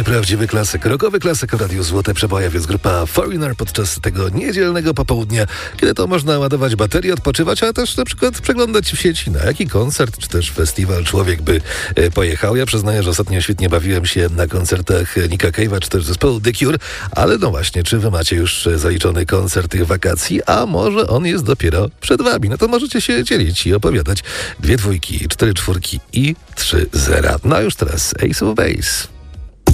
prawdziwy klasyk, rockowy klasyk w Radiu Złote Przeboje, więc grupa Foreigner podczas tego niedzielnego popołudnia, kiedy to można ładować baterie, odpoczywać, ale też na przykład przeglądać w sieci, na jaki koncert czy też festiwal człowiek by pojechał. Ja przyznaję, że ostatnio świetnie bawiłem się na koncertach Nicka Cave'a czy też zespołu The Cure, ale no właśnie, czy wy macie już zaliczony koncert tych wakacji, a może on jest dopiero przed wami? No to możecie się dzielić i opowiadać. 2 dwójki, 4 czwórki i 3 zera. No już teraz Ace of Base.